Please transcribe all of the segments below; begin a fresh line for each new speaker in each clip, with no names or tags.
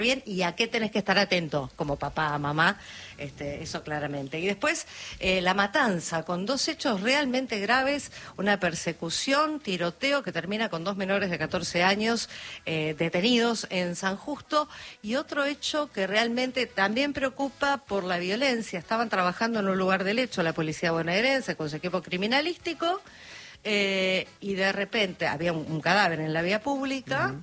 bien y a qué tenés que estar atento como papá, mamá, eso claramente. Y después la matanza con dos hechos realmente graves, una persecución, tiroteo que termina con 2 menores de 14 años detenidos en San Justo, y otro hecho que realmente también preocupa por la violencia. Estaban trabajando en un lugar del hecho la policía bonaerense con su equipo criminalístico. Y de repente había un cadáver en la vía pública,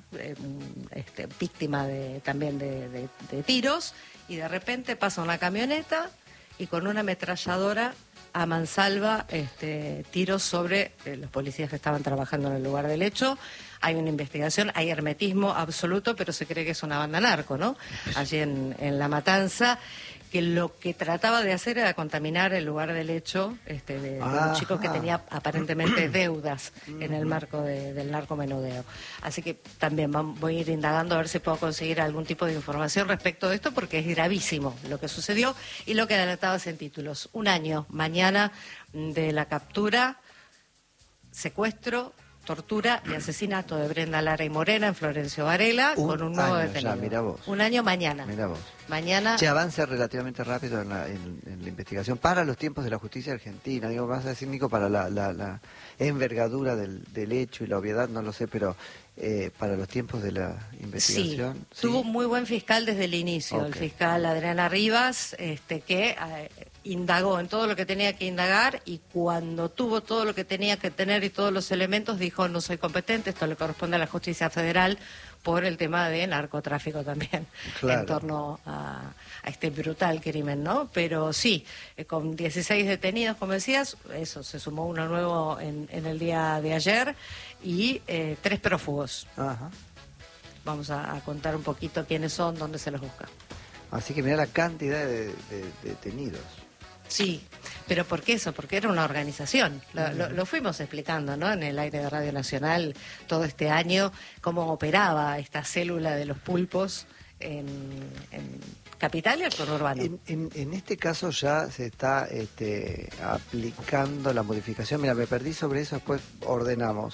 víctima también de tiros, y de repente pasa una camioneta y con una ametralladora a mansalva tiros sobre los policías que estaban trabajando en el lugar del hecho. Hay una investigación, hay hermetismo absoluto, pero se cree que es una banda narco, ¿no? Allí en La Matanza, que lo que trataba de hacer era contaminar el lugar del hecho de un chico que tenía aparentemente deudas en el marco del narcomenudeo. Así que también voy a ir indagando a ver si puedo conseguir algún tipo de información respecto de esto, porque es gravísimo lo que sucedió y lo que adelantabas en títulos. 1 año mañana de la captura, secuestro, tortura y asesinato de Brenda Lara y Morena en Florencio Varela, con un nuevo detenido.
Mirá vos.
1 año mañana.
Mirá vos.
Mañana.
Se avanza relativamente rápido en la investigación para los tiempos de la justicia argentina. Digo, vas a decir, Nico, para la envergadura del hecho y la obviedad, no lo sé, pero para los tiempos de la investigación.
Sí, tuvo un muy buen fiscal desde el inicio, el fiscal Adriana Rivas, que indagó en todo lo que tenía que indagar, y cuando tuvo todo lo que tenía que tener y todos los elementos, dijo: no soy competente, esto le corresponde a la justicia federal, por el tema de narcotráfico también, en torno a este brutal crimen, ¿no? Pero sí, con 16 detenidos, como decías, eso, se sumó uno nuevo en el día de ayer, y 3 prófugos.
Ajá.
Vamos a contar un poquito quiénes son, dónde se los busca.
Así que mira la cantidad de detenidos.
Sí, pero ¿por qué eso? Porque era una organización. Lo fuimos explicando, ¿no? En el aire de Radio Nacional todo este año, cómo operaba esta célula de los pulpos en Capital y el conurbano.
En este caso ya se está aplicando la modificación. Mira, me perdí sobre eso, después ordenamos.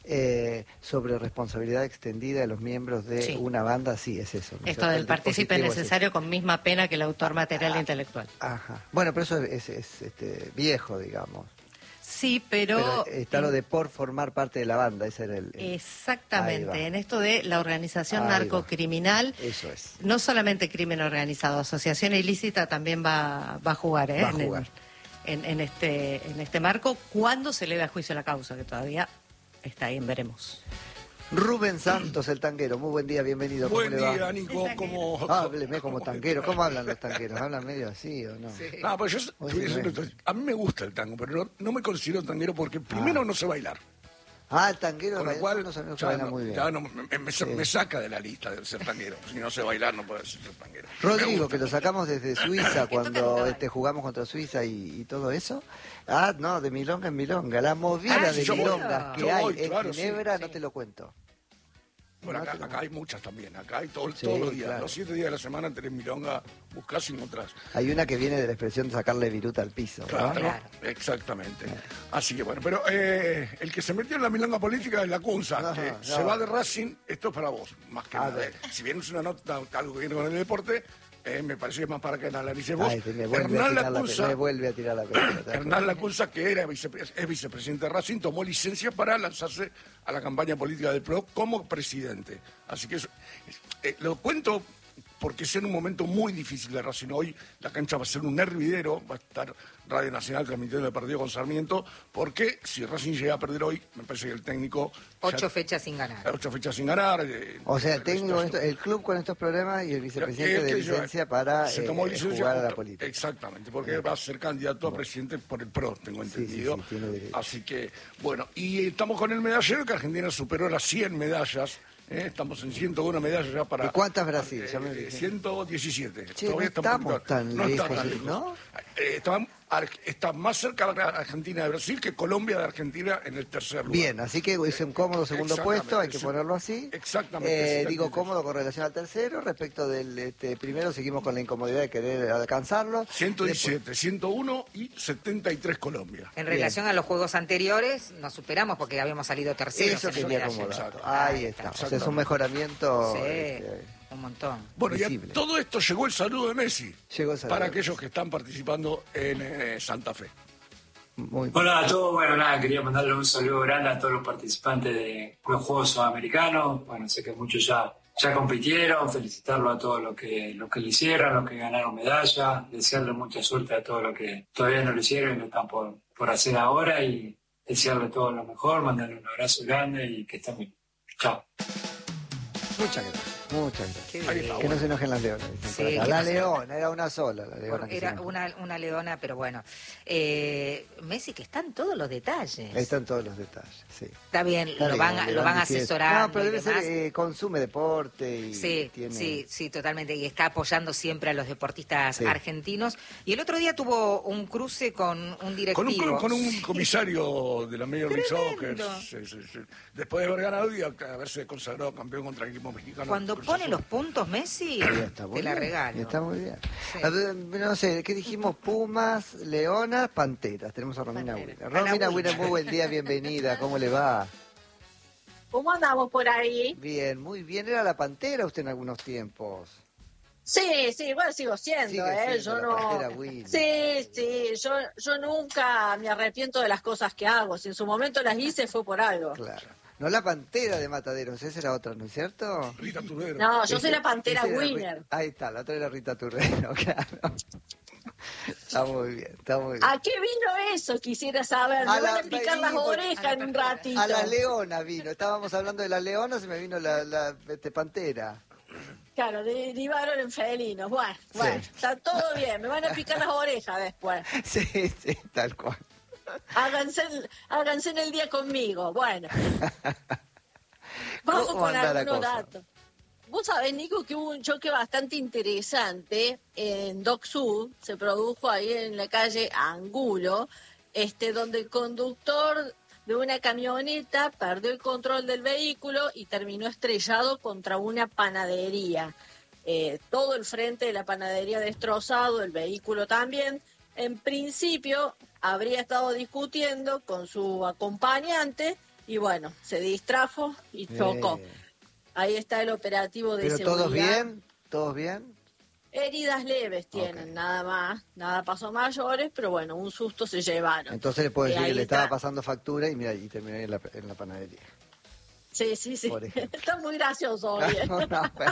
Sobre responsabilidad extendida de los miembros de una banda, sí, es eso.
Esto del partícipe necesario con misma pena que el autor material e intelectual.
Ajá. Bueno, pero eso es viejo, digamos.
Sí, pero
está lo de por formar parte de la banda, ese era el...
Exactamente, en esto de la organización narcocriminal.
Eso es.
No solamente crimen organizado, asociación ilícita también va a jugar,
Va a jugar.
En este marco, cuando se le da juicio a la causa, que todavía está ahí, veremos.
Rubén Santos, el tanguero, muy buen día, bienvenido.
Buen día, Nico, ¿cómo...?
Hábleme como tanguero, ¿cómo hablan los tangueros? ¿Hablan medio así o no?
Sí. No, pues a mí me gusta el tango, pero no me considero tanguero porque primero no sé bailar.
El tanguero,
con lo cual,
no se baila muy bien.
Ya me saca de la lista de ser tanguero. Si no sé bailar, no puedo ser tanguero.
Rodrigo, que lo sacamos desde Suiza cuando jugamos contra Suiza y todo eso. No, de milonga en milonga. La movida de milongas que hay en Ginebra, no te lo cuento.
Bueno, acá hay muchas también, acá hay todos los días, los 7 días de la semana tenés milonga, buscás y encontrás.
Hay una que viene de la expresión de sacarle viruta al piso, ¿no?
Claro, exactamente. Así que bueno, pero el que se metió en la milonga política es la Cunza, se va de Racing, esto es para vos, más que nada. Si bien es una nota, algo que viene con el deporte, me parece más para que analices vos.
Me vuelve a tirar la pelota.
Hernán Lacunza, que es vicepresidente de Racing, tomó licencia para lanzarse a la campaña política del PRO como presidente. Así que lo cuento porque es en un momento muy difícil de Racing. Hoy la cancha va a ser un hervidero, va a estar Radio Nacional transmitiendo el partido con Sarmiento, porque si Racing llega a perder hoy, me parece que el técnico...
8 fechas sin ganar.
8 fechas sin ganar.
O sea, el técnico, el club con estos problemas y el vicepresidente de licencia para jugar a la política.
Exactamente, porque va a ser candidato a presidente por el PRO, tengo entendido.
Sí, tiene derecho.
Así que, bueno, y estamos con el medallero, que Argentina superó las 100 medallas. Estamos en 101 medallas ya para...
¿Y cuántas Brasil?
117.
No estamos tan lejos, ¿no?
Está más cerca de Argentina de Brasil que Colombia de Argentina en el tercer lugar.
Bien, así que es un cómodo segundo puesto, hay que ponerlo así.
Exactamente.
Digo cómodo con relación al tercero. Respecto del primero, seguimos con la incomodidad de querer alcanzarlo.
117, 101 y 73 Colombia.
En relación a los juegos anteriores, nos superamos porque habíamos salido terceros.
Eso quería acomodar. Ahí está. O sea, es un mejoramiento
Un montón.
Bueno, y
Visible.
a todo esto llegó el saludo de Messi.
Llegó el saludo
para
de
aquellos que están participando en Santa Fe.
Muy bien.
Hola a todos, bueno, nada, quería mandarle un saludo grande a todos los participantes de los Juegos Sudamericanos. Bueno, sé que muchos ya compitieron, felicitarlo a todos los que lo hicieron, los que ganaron medalla, desearle mucha suerte a todos los que todavía no lo hicieron y lo están por hacer ahora, y desearle todo lo mejor, mandarle un abrazo grande y que estén bien. Chao.
Muchas gracias. Muchas
Qué
gracias.
bien.
Que no se enojen las leonas. dicen
Sí,
por acá.
que
La
no se
leona, era una sola. La leona que se
Era
enojó.
una leona, pero bueno. Messi, que están todos los detalles.
Ahí están todos los detalles, sí.
Está bien,
Está
lo
bien,
van
le diciendo.
asesorando.
No, pero
y
debe
demás.
ser, consume deporte y
Sí,
tiene...
sí, totalmente. Y está apoyando siempre a los deportistas
Sí.
argentinos. Y el otro día tuvo un cruce con un directivo.
Con un comisario de la Major League Soccer.
Tremendo.
Sí. Después de haber ganado y haberse consagrado campeón contra el equipo mexicano.
Cuando
Cruz
pone
Azul.
los puntos Messi,
Ya está muy
te la
bien,
regalo.
Está muy bien.
Sí.
A ver, no sé, ¿qué dijimos? Pumas, leonas, panteras. Tenemos a Romina
Pantera.
Wiener. Romina
Ana
Wiener, muy buen día, bienvenida. ¿Cómo le va?
¿Cómo andamos por ahí?
Bien, muy bien. ¿Era la pantera usted en algunos tiempos?
Sí, igual sigo siendo,
Sigue siendo
yo
la
no...
pantera Wiener.
Sí, yo nunca me arrepiento de las cosas que hago. Si en su momento las hice fue por algo.
Claro. No la pantera de Mataderos, esa era otra, ¿no es cierto?
Rita Turero.
No, yo soy la pantera
Ese era
winner.
Ahí está, la otra era Rita Turrero, claro. Está muy bien, está muy bien.
¿A qué vino eso? Quisiera saber.
A
Me
la-
van a picar las
vení, porque-
orejas en un ratito.
A la leona vino, estábamos hablando de la leona, se me vino la pantera.
Claro, derivaron en felinos. Bueno, está todo bien. Me van a picar las orejas después.
Sí, tal cual.
Háganse en el día conmigo. Bueno. Vamos
¿Cómo
con
anda la
algunos
cosa?
datos. Vos sabés, Nico, que hubo un choque bastante interesante en Dock Sud, se produjo ahí en la calle Angulo, donde el conductor de una camioneta perdió el control del vehículo y terminó estrellado contra una panadería. Todo el frente de la panadería destrozado, el vehículo también. En principio habría estado discutiendo con su acompañante y bueno, se distrajo y chocó. Ahí está el operativo de
¿Pero
seguridad.
todos bien? ¿Todos bien?
Heridas leves tienen,
Ok.
nada más, nada pasó mayores, pero bueno, un susto se llevaron.
Entonces le puedo decir
ahí
que le
está.
estaba pasando factura y mira, y terminé en la panadería.
Sí.
Por ejemplo.
Está muy gracioso hoy.
No, pero-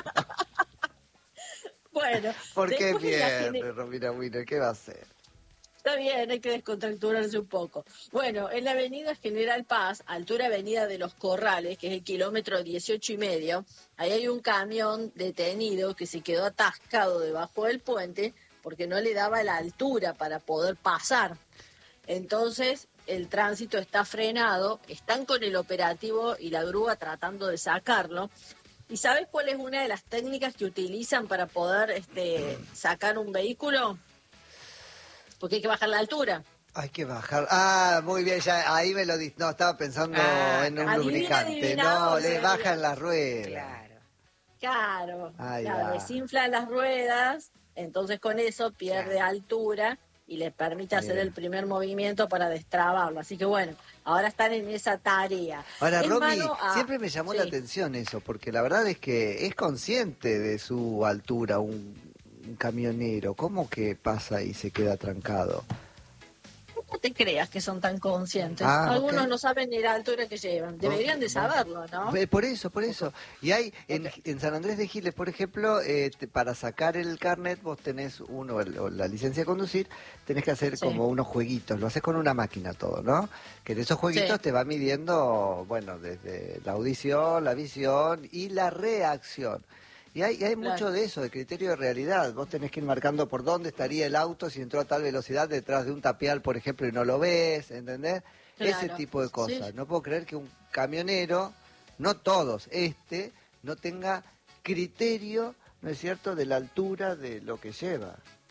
Bueno,
¿Por qué
después de la
pierde, Romina Wiener? ¿Qué va a hacer?
Está bien, hay que descontracturarse un poco. Bueno, en la avenida General Paz, altura avenida de los Corrales, que es el kilómetro 18,5, ahí hay un camión detenido que se quedó atascado debajo del puente porque no le daba la altura para poder pasar. Entonces, el tránsito está frenado, están con el operativo y la grúa tratando de sacarlo. ¿Y sabes cuál es una de las técnicas que utilizan para poder sacar un vehículo? Porque hay que bajar la altura.
Hay que bajar. Ah, muy bien, ya ahí me lo di. No, estaba pensando en un
adivina,
lubricante.
adivinado,
No, le
sería.
bajan las ruedas.
Claro.
Claro,
Ahí
claro,
va.
desinfla las ruedas, entonces con eso pierde
Claro.
altura y le permite hacer
Bien.
el primer movimiento para destrabarlo. Así que bueno, ahora están en esa tarea.
Ahora,
Es
Romy,
mano a-
siempre me llamó la
Sí.
atención eso, porque la verdad es que es consciente de su altura un camionero. ¿Cómo que pasa y se queda trancado?
No te creas que son tan conscientes.
Ah,
Algunos
ok.
no saben ni la altura que llevan. Deberían de
Ok,
saberlo, ¿no?
Por eso. Y hay, en San Andrés de Giles, por ejemplo, para sacar el carnet, vos tenés o la licencia de conducir, tenés que hacer
Sí.
como unos jueguitos. Lo haces con una máquina todo, ¿no? Que en esos jueguitos
Sí.
te va midiendo, bueno, desde la audición, la visión y la reacción. Y hay mucho de eso, de criterio de realidad. Vos tenés que ir marcando por dónde estaría el auto si entró a tal velocidad detrás de un tapial, por ejemplo, y no lo ves, ¿entendés?
Claro.
Ese tipo de cosas.
Sí.
No puedo creer que un camionero, no todos, no tenga criterio, ¿no es cierto?, de la altura de lo que lleva.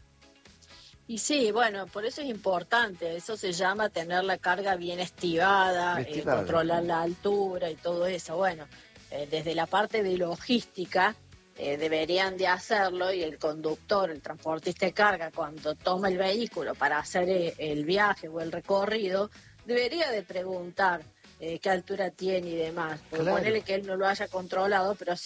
Y sí, bueno, por eso es importante. Eso se llama tener la carga bien estivada,
Estivada.
controlar la altura y todo eso. Bueno, desde la parte de logística deberían de hacerlo y el conductor, el transportista de carga, cuando toma el vehículo para hacer el viaje o el recorrido, debería de preguntar qué altura tiene y demás. Porque
Claro.
ponerle que él no lo haya controlado, pero sí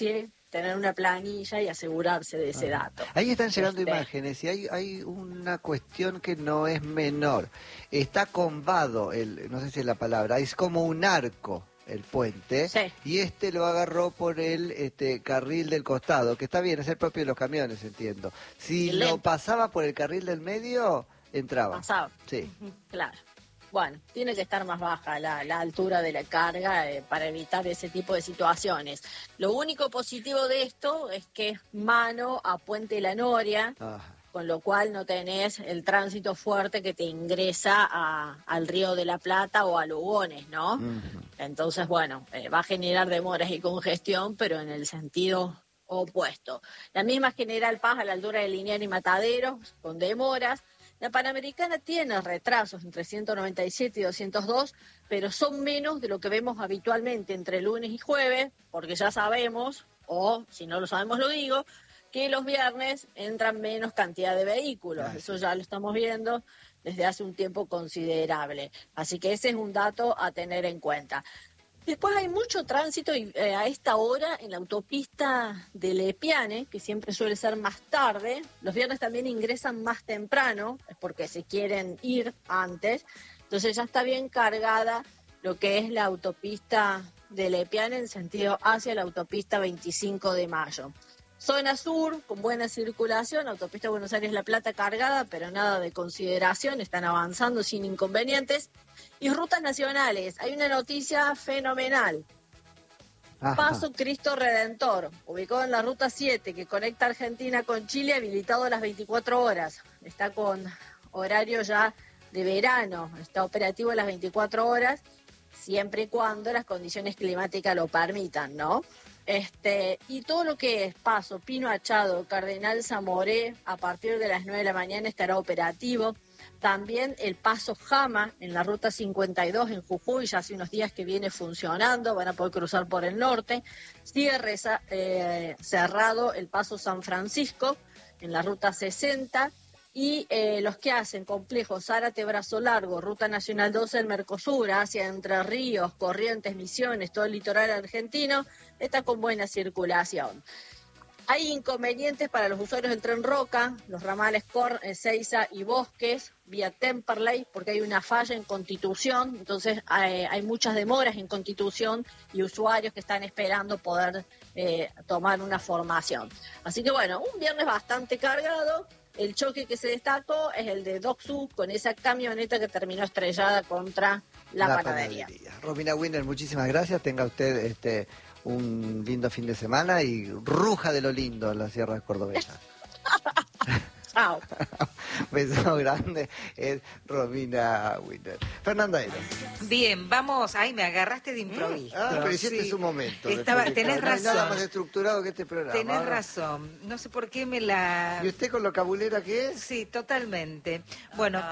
tener una planilla y asegurarse de ese dato.
Ahí están llegando imágenes y hay una cuestión que no es menor. Está combado, no sé si es la palabra, es como un arco el puente,
sí.
Y lo agarró por el carril del costado, que está bien, es el propio de los camiones, entiendo. Si lo pasaba por el carril del medio, entraba.
Pasaba.
Sí.
Claro. Bueno, tiene que estar más baja la altura de la carga para evitar ese tipo de situaciones. Lo único positivo de esto es que es mano a Puente La Noria, con lo cual no tenés el tránsito fuerte que te ingresa al Río de la Plata o a Lugones, ¿no? Entonces, bueno, va a generar demoras y congestión, pero en el sentido opuesto. La misma General Paz a la altura de Liniers y Mataderos, con demoras. La Panamericana tiene retrasos entre 197 y 202, pero son menos de lo que vemos habitualmente entre lunes y jueves, porque ya sabemos, o si no lo sabemos lo digo, que los viernes entran menos cantidad de vehículos. Eso ya lo estamos viendo desde hace un tiempo considerable. Así que ese es un dato a tener en cuenta. Después hay mucho tránsito a esta hora en la autopista de Lepiane, que siempre suele ser más tarde. Los viernes también ingresan más temprano, es porque se quieren ir antes. Entonces ya está bien cargada lo que es la autopista de Lepiane en sentido hacia la autopista 25 de Mayo. Zona sur, con buena circulación, autopista Buenos Aires-La Plata cargada, pero nada de consideración, están avanzando sin inconvenientes. Y rutas nacionales, hay una noticia fenomenal. Paso Cristo Redentor, ubicado en la ruta 7, que conecta Argentina con Chile, habilitado a las 24 horas. Está con horario ya de verano, está operativo a las 24 horas, siempre y cuando las condiciones climáticas lo permitan, ¿no? Y todo lo que es Paso, Pino Achado, Cardenal Zamoré, a partir de las 9 de la mañana estará operativo. También el Paso Jama en la ruta 52 en Jujuy, ya hace unos días que viene funcionando, van a poder cruzar por el norte. Sigue cerrado el Paso San Francisco en la ruta 60. Y los que hacen complejos Zárate, Brazo Largo, Ruta Nacional 12 del Mercosur, hacia Entre Ríos, Corrientes, Misiones, todo el litoral argentino, está con buena circulación. Hay inconvenientes para los usuarios del Tren Roca, los ramales Ezeiza y Bosques, vía Temperley, porque hay una falla en Constitución, entonces hay muchas demoras en Constitución y usuarios que están esperando poder tomar una formación. Así que bueno, un viernes bastante cargado. El choque que se destacó es el de Doxu con esa camioneta que terminó estrellada contra la panadería.
Romina Winner, muchísimas gracias. Tenga usted un lindo fin de semana y ruja de lo lindo en la Sierra Cordobesa.
Chao.
Beso grande, es Romina Winner. Fernanda Eros.
Bien, vamos. Ay, me agarraste de improviso.
Pero si este es un momento.
Tenés razón.
No hay nada más estructurado que este programa.
Tenés razón. No sé por qué me la...
¿Y usted con lo cabulera que es?
Sí, totalmente. Bueno,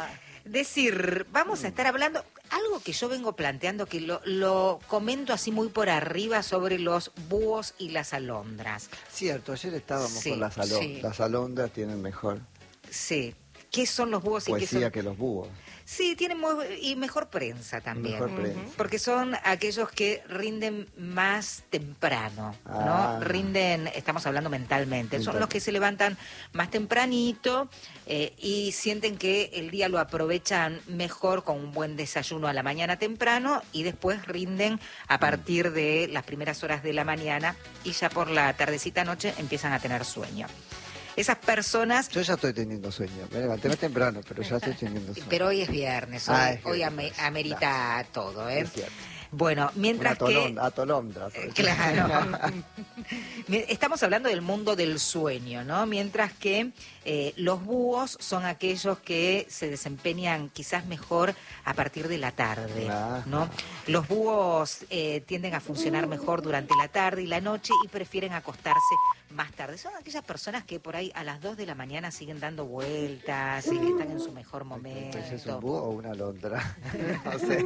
vamos a estar hablando... Algo que yo vengo planteando, que lo comento así muy por arriba sobre los búhos y las alondras.
Cierto, ayer estábamos con las alondras. Sí. Las alondras tienen mejor...
Sí. ¿Qué son los búhos y qué son...?
Poesía que los búhos.
Sí, tienen y mejor prensa también.
Mejor prensa.
Porque son aquellos que rinden más temprano, ¿no? Rinden, estamos hablando mentalmente, son los que se levantan más tempranito y sienten que el día lo aprovechan mejor con un buen desayuno a la mañana temprano y después rinden a partir de las primeras horas de la mañana y ya por la tardecita noche empiezan a tener sueño. Esas personas...
Yo ya estoy teniendo sueño. Me levanté más temprano, pero ya estoy teniendo sueño.
Pero hoy es viernes, hoy amerita todo, ¿eh?
Es cierto.
Bueno, mientras que...
Atolondra.
Claro. Estamos hablando del mundo del sueño, ¿no? Mientras que los búhos son aquellos que se desempeñan quizás mejor a partir de la tarde, ¿no? Los búhos tienden a funcionar mejor durante la tarde y la noche y prefieren acostarse más tarde. Son aquellas personas que por ahí a las 2 de la mañana siguen dando vueltas y que están en su mejor momento.
¿Es un búho o una alondra? No sé.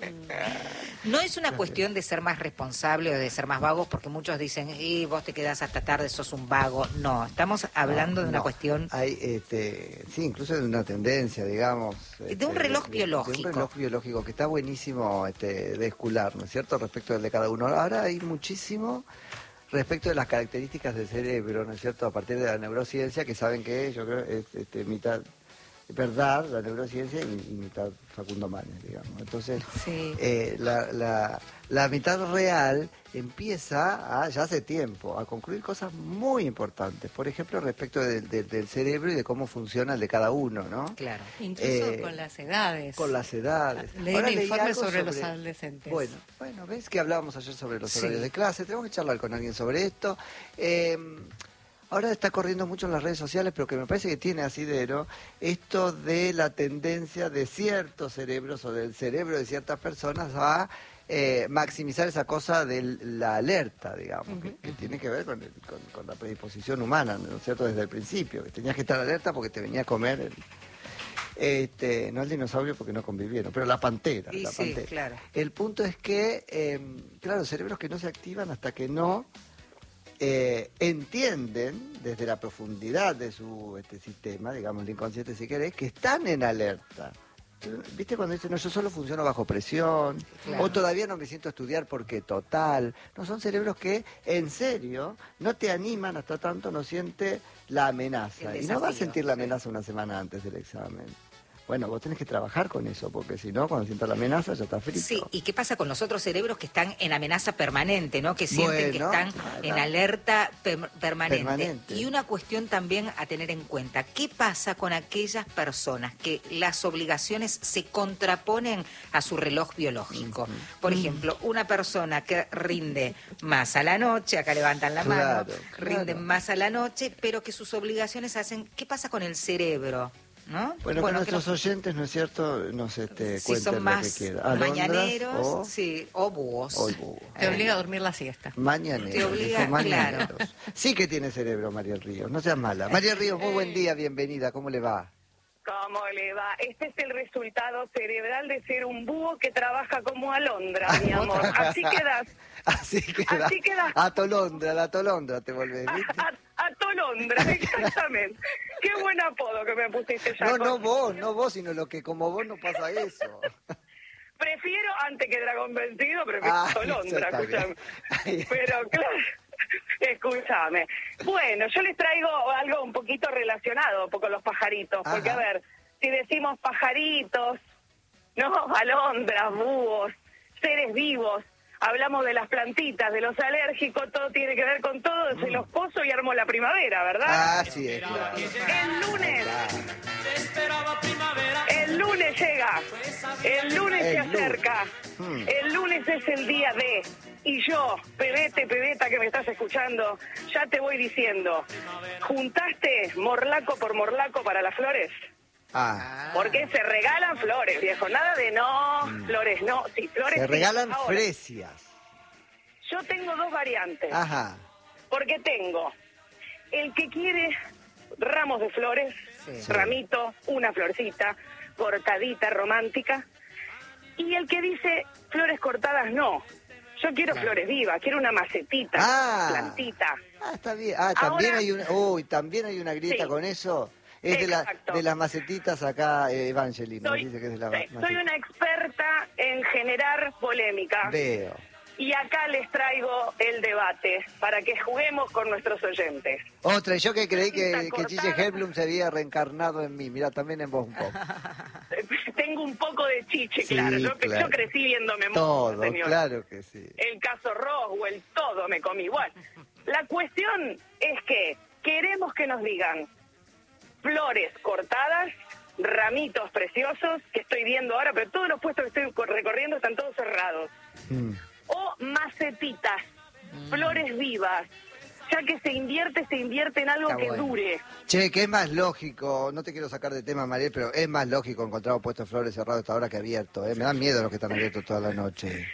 No es una cuestión de ser más responsable o de ser más vagos, porque muchos dicen, vos te quedás hasta tarde, sos un vago. No, estamos hablando de una cuestión...
Hay, sí, incluso de una tendencia, digamos...
de un reloj biológico.
De un reloj biológico que está buenísimo de escular, ¿no es cierto?, respecto del de cada uno. Ahora hay muchísimo respecto de las características del cerebro, ¿no es cierto?, a partir de la neurociencia, que saben que yo creo es mitad verdad, la neurociencia, y mitad Facundo Manes, digamos. Entonces,
Sí.
la mitad real empieza, ya hace tiempo, a concluir cosas muy importantes. Por ejemplo, respecto del cerebro y de cómo funciona el de cada uno, ¿no?
Claro.
Incluso con las edades.
Con las edades.
Leí
Ahora
un
leí
informe
algo
sobre los adolescentes.
Bueno, ves que hablábamos ayer sobre los
Sí.
horarios de clase, tenemos que charlar con alguien sobre esto. Ahora está corriendo mucho en las redes sociales, pero que me parece que tiene asidero esto de la tendencia de ciertos cerebros o del cerebro de ciertas personas a maximizar esa cosa de la alerta, digamos, que tiene que ver con la predisposición humana, ¿no es cierto?, desde el principio, que tenías que estar alerta porque te venía a comer no el dinosaurio porque no convivieron, pero la pantera.
Sí,
la
sí,
pantera.
claro.
El punto es que, claro, cerebros que no se activan hasta que no entienden desde la profundidad de su sistema, digamos, el inconsciente si querés, que están en alerta. ¿Viste cuando dicen, no, yo solo funciono bajo presión?
Claro.
O todavía no me siento a estudiar porque total. No, son cerebros que, en serio, no te animan hasta tanto no siente la amenaza.
El
Y no va a
desafío,
sentir la
sí.
amenaza una semana antes del examen. Bueno, vos tenés que trabajar con eso, porque si no, cuando sientas la amenaza ya está frito.
Sí, ¿y qué pasa con los otros cerebros que están en amenaza permanente, ¿no? Que sienten que
Bueno,
están en
claro.
alerta permanente.
Permanente.
Y una cuestión también a tener en cuenta, ¿qué pasa con aquellas personas que las obligaciones se contraponen a su reloj biológico? Por ejemplo, una persona que rinde más a la noche, acá levantan la mano,
Claro,
rinden
claro.
más a la noche, pero que sus obligaciones hacen... ¿Qué pasa con el cerebro? ¿No?
Bueno, que
que
nuestros
nos-
oyentes, ¿no es cierto?, nos
si
cuenten
son
lo
más
que quieran. Alondras
mañaneros,
o,
sí, o búhos.
o el búho.
Te obliga a dormir la siesta.
Mañaneros.
Te obliga,
dijo mañaneros.
claro.
Sí que tiene cerebro, María Ríos, no seas mala. María Ríos, muy buen día, bienvenida, ¿cómo le va?
¿Cómo le va? Este es el resultado cerebral de ser un búho que trabaja como alondra, mi amor. Así quedas.
Así queda.
Así queda.
La atolondra te volvés, ¿viste?
A Tolondra, exactamente. Qué buen apodo que me pusiste ya.
No vos, sino lo que como vos no pasa eso.
Prefiero, antes que Dragón Vencido, prefiero
Ah,
Tolondra,
eso está
escúchame.
bien.
Pero claro, escúchame. Bueno, yo les traigo algo un poquito relacionado con los pajaritos, porque
Ajá.
a ver, si decimos pajaritos, no, alondras, búhos, seres vivos, hablamos de las plantitas, de los alérgicos, todo tiene que ver con todo, desde los pozos y armo la primavera, ¿verdad?
Así es, claro.
El lunes llega, el lunes se
El lunes.
acerca, el lunes es el día de, y yo, pebeta que me estás escuchando, ya te voy diciendo, ¿juntaste morlaco por morlaco para las flores?
Ah,
Porque se regalan flores, viejo, nada de no, flores no, sí, flores
se
sí.
regalan
Ahora,
fresias.
yo tengo dos variantes,
Ajá.
porque tengo el que quiere ramos de flores,
Sí.
ramito, una florcita, cortadita, romántica, y el que dice flores cortadas no, yo quiero flores vivas, quiero una macetita, plantita.
Ah, está bien. Ah, también
Ahora-
hay también hay una grieta
Sí.
con eso. Es
Exacto.
de las macetitas acá, Evangeline, nos
Soy,
dice que es de la
sí,
maceta.
soy una experta en generar polémica.
Veo.
Y acá les traigo el debate para que juguemos con nuestros oyentes.
Otra, y yo que creí que
Cortada.
Chiche Hellblum se había reencarnado en mí. Mira, también en vos un poco.
Tengo un poco de chiche,
Sí,
claro. Yo
claro.
crecí viéndome
Todo,
señor.
claro que sí.
El caso Roswell, todo me comí. Bueno, la cuestión es que queremos que nos digan flores cortadas, ramitos preciosos, que estoy viendo ahora, pero todos los puestos que estoy recorriendo están todos cerrados.
Mm.
O macetitas, flores vivas, ya que se invierte en algo
Está
que
bueno.
dure.
Che, que es más lógico, no te quiero sacar de tema, Mariel, pero es más lógico encontrar un puesto de flores cerrado hasta ahora que abierto. Me dan miedo los que están abiertos toda la noche.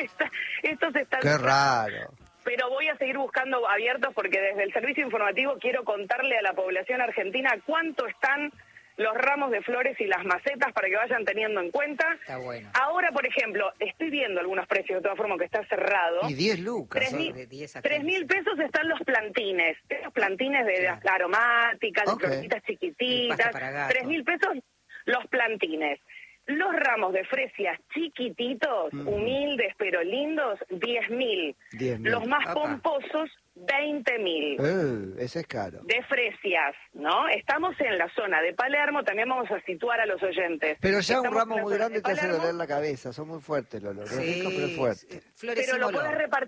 Estos están...
Qué raro.
Pero voy a seguir buscando abiertos porque desde el servicio informativo quiero contarle a la población argentina cuánto están los ramos de flores y las macetas para que vayan teniendo en cuenta.
Está bueno.
Ahora, por ejemplo, estoy viendo algunos precios de todas formas que está cerrado.
Y 10 lucas.
3.000
De 10 a
3.000 pesos están los plantines. Esos plantines de las aromáticas,
Ok.
de florecitas
El
chiquititas.
pasto para gato.
3.000 pesos los plantines. Los ramos de fresias chiquititos, humildes pero lindos, 10.000.
10.000.
Los más
Apa.
pomposos, 20.000.
Ese es caro.
De fresias, ¿no? Estamos en la zona de Palermo, también vamos a situar a los oyentes.
Pero ya un
Estamos
ramo
en la
muy
zona
grande
de
te hace
Palermo,
doler la cabeza, son muy fuertes los olores.
Sí,
Rico, pero fuerte.
flores
pero
sin
lo
olor.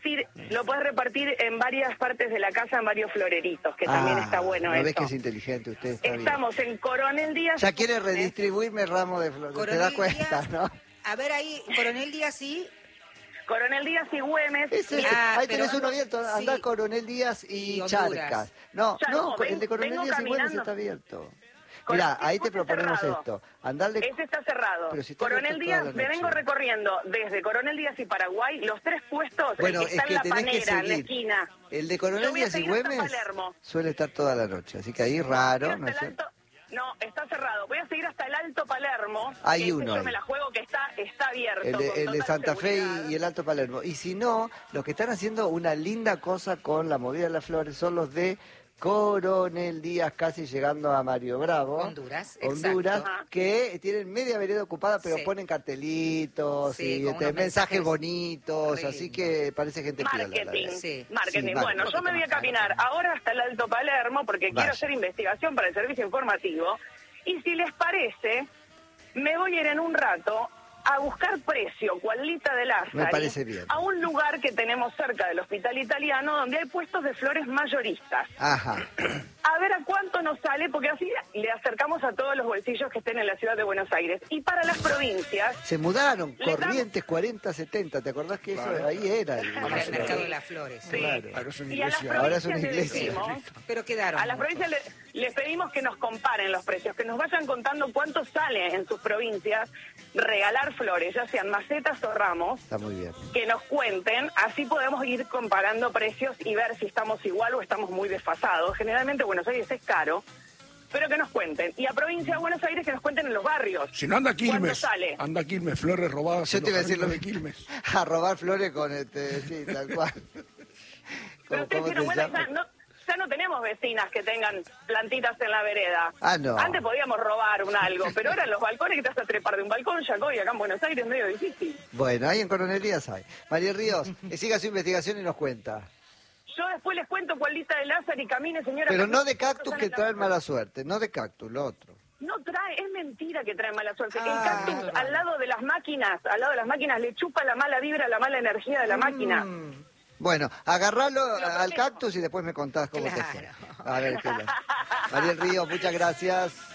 puedes repartir en varias partes de la casa, en varios floreritos, que también está bueno
¿no
eso.
ves que es inteligente usted? Está bien.
Estamos en Coronel Díaz.
Ya quiere redistribuirme el ramo de flores, te das cuenta,
Díaz,
¿no?
A ver ahí, Coronel Díaz, sí.
Coronel Díaz y Güemes.
Ese,
Ah,
ahí
pero
tenés uno abierto,
sí.
andá Coronel Díaz
Y
y
Honduras.
Charcas. No,
Ya,
no,
no,
el de Coronel
vengo
Díaz y Güemes
caminando.
está abierto.
Coronel
Mirá, ahí
Díaz
te proponemos
cerrado.
esto. Andarle...
Ese está cerrado.
Pero si está
Coronel
abierto
Díaz,
toda la
me
noche.
vengo recorriendo desde Coronel Díaz y Paraguay, los 3 puestos,
Bueno,
el que
es
está
que
en la
tenés que
panera, en la
seguir.
esquina.
El de
Yo
Coronel
voy a
Díaz y
seguir hasta
Güemes
Palermo.
suele estar toda la noche, así que ahí raro,
Voy
¿no
hasta
es
el
cierto?
Alto... No, está cerrado. Voy a seguir hasta el Alto Palermo.
Hay
que ese
uno
yo
ahí.
me la juego que está abierto.
El
con
de
total
Santa Fe
seguridad.
y el Alto Palermo. Y si no, los que están haciendo una linda cosa con la movida de las flores son los de Coronel Díaz, casi llegando a Mario Bravo.
Honduras,
Honduras,
exacto.
que tienen media vereda ocupada, pero
Sí.
ponen cartelitos
Sí,
y
con unos
mensajes
mensajes
bonitos,
re
así
lindo.
que parece gente piola. la
Marketing.
verdad.
Sí.
Marketing.
Sí,
Bueno,
un
yo me voy a
poquito más
caminar
caro.
ahora hasta el Alto Palermo porque
Vaya.
quiero hacer investigación para el servicio informativo. Y si les parece, me voy a ir en un rato a buscar precio, cualita de Lázaro,
Me parece bien.
a un lugar que tenemos cerca del Hospital Italiano donde hay puestos de flores mayoristas.
Ajá.
A ver a cuánto nos sale, porque así le acercamos a todos los bolsillos que estén en la ciudad de Buenos Aires. Y para las provincias,
Se mudaron,
Le damos-
Corrientes 40-70, ¿te acordás que eso
Claro.
ahí era?
Ahora el mercado de las flores.
sí.
Claro.
Ahora es una
Y a las
iglesia.
Ahora es una
provincias le
iglesia.
decimos,
Pero quedaron.
a las provincias les pedimos que nos comparen los precios, que nos vayan contando cuánto sale en sus provincias regalar flores, ya sean macetas o ramos,
Está muy bien.
que nos cuenten, así podemos ir comparando precios y ver si estamos igual o estamos muy desfasados. Generalmente Buenos Aires es caro, pero que nos cuenten. Y a provincia de Buenos Aires que nos cuenten en los barrios.
Si no, anda
¿Cuánto
Quilmes.
sale?
Anda Quilmes, flores robadas.
Yo
en
te iba a
los
decir lo
jardines de
mismo.
Quilmes.
A robar flores con sí, tal cual.
Pero ustedes
¿Cómo
tienen
se
buena,
llama?
ya no tenemos vecinas que tengan plantitas en la vereda.
Ah, no.
Antes podíamos robar un algo, pero ahora en los balcones que te vas a trepar de un balcón, Jacob, y acá en Buenos Aires es medio difícil.
Bueno, ahí en Coronel Díaz hay. María Ríos, siga su investigación y nos cuenta.
Yo después les cuento cuál lista de Lázaro y camine, señora.
Pero
camine,
no de
¿cuánto
cactus
sale
que
la
traen
flor?
mala suerte, no de cactus, lo otro.
No trae, es mentira que trae mala suerte. El
Ah,
cactus
verdad.
al lado de las máquinas le chupa la mala vibra, la mala energía de la máquina.
Bueno, agarralo
Lo
al
prometo.
cactus y después me contás cómo te
Claro.
fue. A ver, qué tal. María Ríos, muchas gracias.